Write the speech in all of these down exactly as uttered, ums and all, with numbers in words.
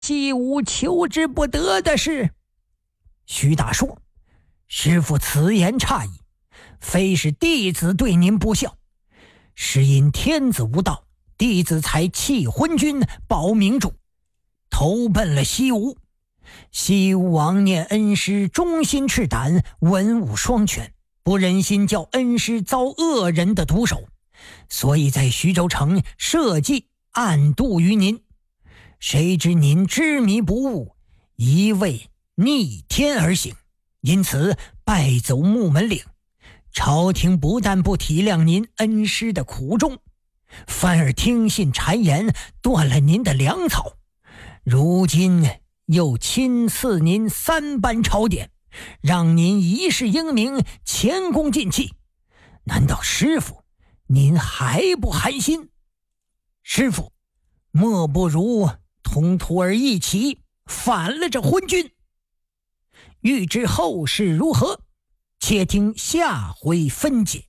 西吴求之不得的事。徐达说：师父此言差矣，非是弟子对您不孝，是因天子无道，弟子才弃昏君保明主，投奔了西吴。西吴王念恩师忠心赤胆，文武双全，不忍心叫恩师遭恶人的毒手，所以在徐州城设计暗度于您。谁知您执迷不悟，一味逆天而行，因此败走木门岭。朝廷不但不体谅您恩师的苦衷，反而听信谗言，断了您的粮草。如今又亲赐您三班朝典，让您一世英名，前功尽弃。难道师父您还不寒心？师父莫不如同徒儿一起反了这昏君。欲知后事如何，且听下回分解。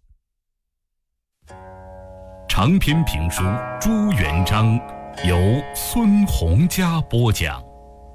长篇评书《朱元璋》由孙洪嘉播讲。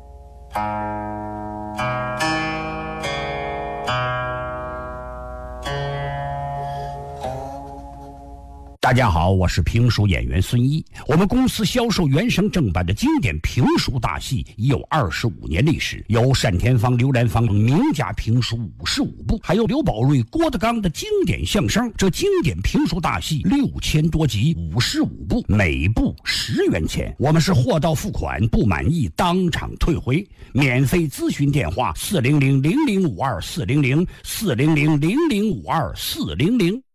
大家好，我是评书演员孙一。我们公司销售原声正版的经典评书大戏已有二十五年历史，有单田芳、刘兰芳等名家评书五十五部，还有刘宝瑞、郭德纲的经典相声。这经典评书大戏六千多集，五十五部，每部十元钱。我们是货到付款，不满意当场退回。免费咨询电话：四零零零零五二四零零四零零零零五二四零零。